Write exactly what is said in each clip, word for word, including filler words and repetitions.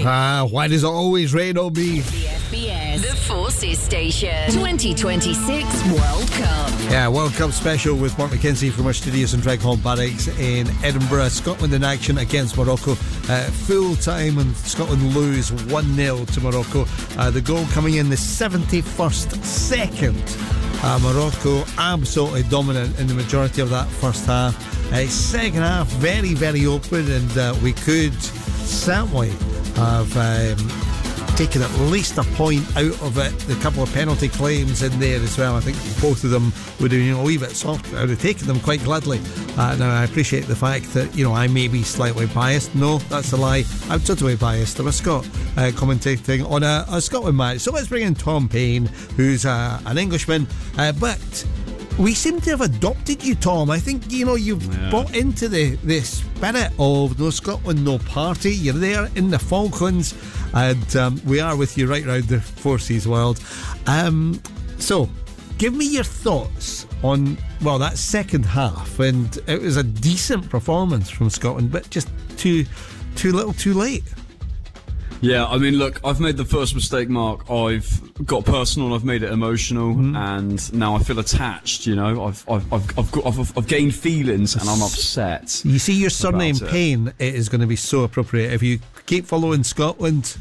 traffic. Ah, why does it always rain on me? The F B S, the Forces Station, twenty twenty-six World Cup. Yeah, World Cup special with Mark McKenzie from our studios in Dreghorn Barracks in Edinburgh. Scotland in action against Morocco. Uh, full time and Scotland lose one nil to Morocco. Uh, the goal coming in the seventy-first second. Uh, Morocco absolutely dominant in the majority of that first half. Uh, second half very, very open, and uh, we could certainly have um, taken at least a point out of it. The couple of penalty claims in there as well. I think both of them would have been a wee bit softer. I would have taken them quite gladly. Uh, now, I appreciate the fact that, you know, I may be slightly biased. No, that's a lie. I'm totally biased. I'm a Scot uh, commentating on a, a Scotland match. So let's bring in Tom Payne, who's uh, an Englishman, uh, but we seem to have adopted you, Tom. I think, you know, you've yeah. bought into the, the spirit of no Scotland, no party. You're there in the Falklands, and um, we are with you right round the Forces world. Um, so, give me your thoughts on, well, that second half. And it was a decent performance from Scotland, but just too, too little too late. Yeah, I mean, look, I've made the first mistake, Mark. I've got personal and I've made it emotional, mm. and now I feel attached, you know. I've I've I've I've, got, I've, I've gained feelings and I'm upset. You see, your surname Payne, it is going to be so appropriate if you keep following Scotland.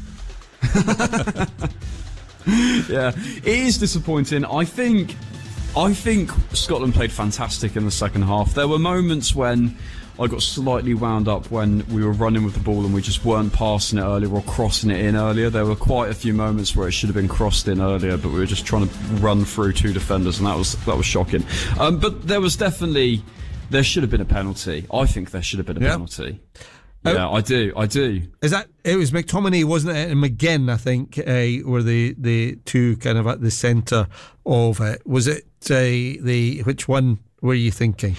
Yeah, it is disappointing. I think I think Scotland played fantastic in the second half. There were moments when I got slightly wound up when we were running with the ball and we just weren't passing it earlier or crossing it in earlier. There were quite a few moments where it should have been crossed in earlier, but we were just trying to run through two defenders, and that was that was shocking. Um, but there was definitely there should have been a penalty. I think there should have been a yep. penalty. Yeah, oh, I do. I do. Is that it? Was McTominay, wasn't it? And McGinn, I think, uh, were the the two kind of at the centre of it. Was it uh, the which one were you thinking?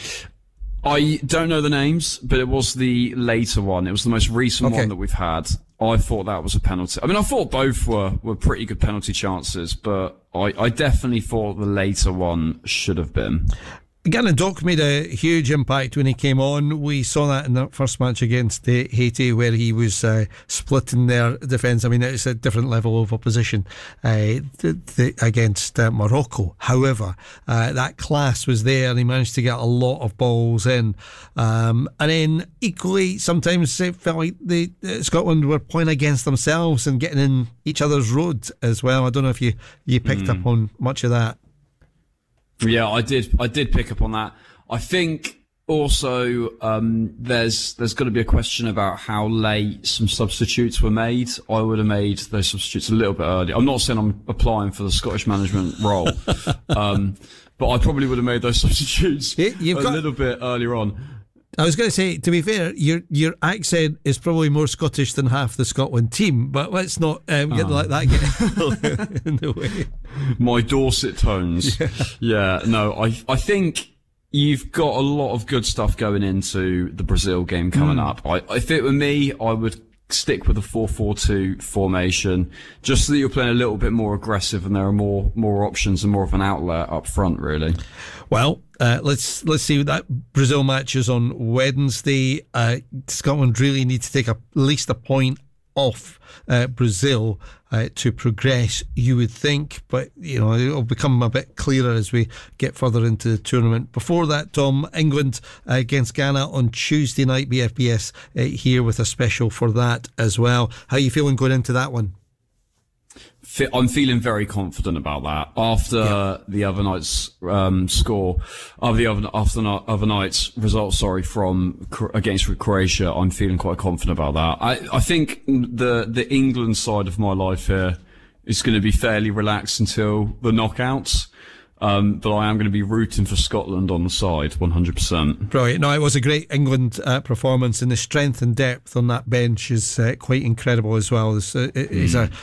I don't know the names, but it was the later one. It was the most recent okay. one that we've had. I thought that was a penalty. I mean, I thought both were, were pretty good penalty chances, but I, I definitely thought the later one should have been. Gavin Dock made a huge impact when he came on. We saw that in that first match against uh, Haiti, where he was uh, splitting their defence. I mean, it's a different level of opposition uh, th- th- against uh, Morocco. However, uh, that class was there, and he managed to get a lot of balls in. Um, and then equally, sometimes it felt like the uh, Scotland were playing against themselves and getting in each other's road as well. I don't know if you, you picked mm. up on much of that. Yeah, I did. I did pick up on that. I think also um, there's there's got to be a question about how late some substitutes were made. I would have made those substitutes a little bit earlier. I'm not saying I'm applying for the Scottish management role, um, but I probably would have made those substitutes You've a got- little bit earlier on. I was going to say, to be fair, your your accent is probably more Scottish than half the Scotland team, but let's not um, get, oh. let that get in the way. My Dorset tones. Yeah, yeah no, I I think you've got a lot of good stuff going into the Brazil game coming mm. up. I, if it were me, I would stick with the four four two formation, just so that you're playing a little bit more aggressive and there are more more options and more of an outlet up front, really. Well, uh, let's let's see. That Brazil match is on Wednesday. Uh, Scotland really need to take a, at least a point off uh, Brazil uh, to progress, you would think, but you know, it'll become a bit clearer as we get further into the tournament. Before that, Tom, England uh, against Ghana on Tuesday night. B F B S uh, here with a special for that as well. How are you feeling going into that one? I'm feeling very confident about that. After yeah. the other night's um, score, of the other after the other night's result, sorry, from against Croatia, I'm feeling quite confident about that. I, I think the the England side of my life here is going to be fairly relaxed until the knockouts. Um, but I am going to be rooting for Scotland on the side, one hundred percent. Brilliant. No, it was a great England uh, performance, and the strength and depth on that bench is uh, quite incredible as well. It's, uh, it's mm. a